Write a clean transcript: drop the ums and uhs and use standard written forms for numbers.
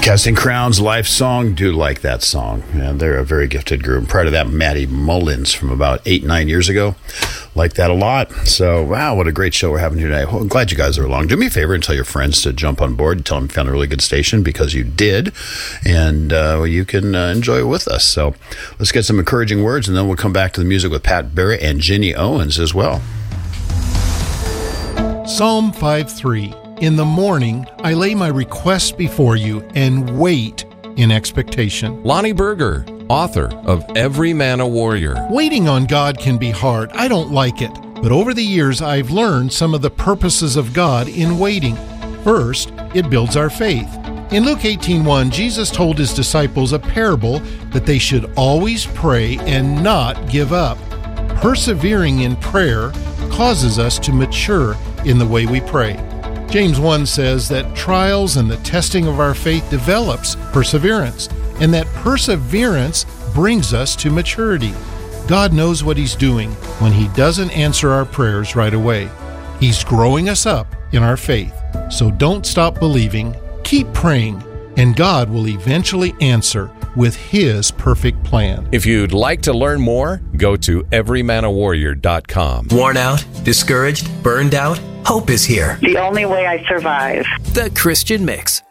Casting Crowns life song. Do like that song. And they're a very gifted group. Prior to that, Maddie Mullins from about 8-9 years ago. Like that a lot. So, wow, what a great show we're having here today. Well, I'm glad you guys are along. Do me a favor and tell your friends to jump on board. Tell them you found a really good station, because you did. And you can enjoy it with us. So let's get some encouraging words, and then we'll come back to the music with Pat Barrett and Ginny Owens as well. Psalm 5:3. In the morning, I lay my requests before you and wait in expectation. Lonnie Berger, author of Every Man a Warrior. Waiting on God can be hard. I don't like it. But over the years, I've learned some of the purposes of God in waiting. First, it builds our faith. In Luke 18:1, Jesus told his disciples a parable that they should always pray and not give up. Persevering in prayer causes us to mature in the way we pray. James 1 says that trials and the testing of our faith develops perseverance, and that perseverance brings us to maturity. God knows what He's doing when He doesn't answer our prayers right away. He's growing us up in our faith. So don't stop believing, keep praying, and God will eventually answer with His perfect plan. If you'd like to learn more, go to everymanawarrior.com. Worn out? Discouraged? Burned out? Hope is here. The only way I survive. The Christian Mix.